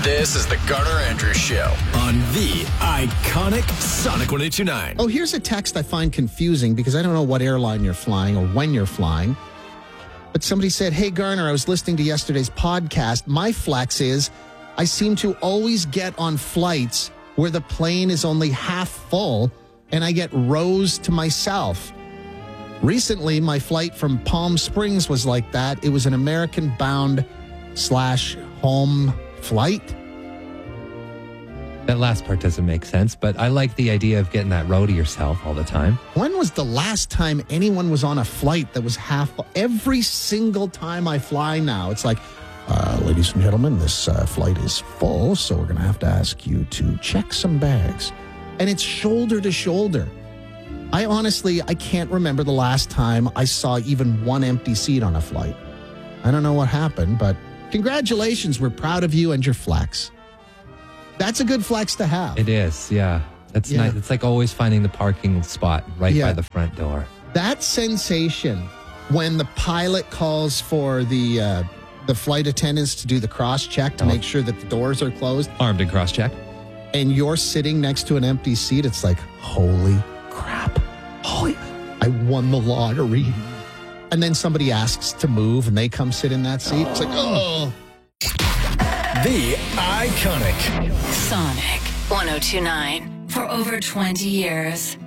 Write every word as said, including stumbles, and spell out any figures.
This is the Garner Andrews Show on the iconic Sonic one eight two nine. Oh, here's a text I find confusing because I don't know what airline you're flying or when you're flying. But somebody said, hey, Garner, I was listening to yesterday's podcast. My flex is I seem to always get on flights where the plane is only half full and I get rows to myself. Recently, my flight from Palm Springs was like that. It was an American-bound slash home flight. That last part doesn't make sense, but I like the idea of getting that row to yourself all the time. When was the last time anyone was on a flight that was half full? Every single time I fly now, it's like, uh, ladies and gentlemen, this uh, flight is full, so we're going to have to ask you to check some bags. And it's shoulder to shoulder. I honestly, I can't remember the last time I saw even one empty seat on a flight. I don't know what happened, but congratulations. We're proud of you and your flex. That's a good flex to have. It is, yeah. That's Yeah. nice. It's like always finding the parking spot right Yeah. by the front door. That sensation when the pilot calls for the uh, the flight attendants to do the cross check to Oh. make sure that the doors are closed, Armed and cross-check. and you're sitting next to an empty seat, it's like, holy crap. Holy, I won the lottery. And then somebody asks to move and they come sit in that seat. It's like, oh. The iconic Sonic one oh two nine for over twenty years.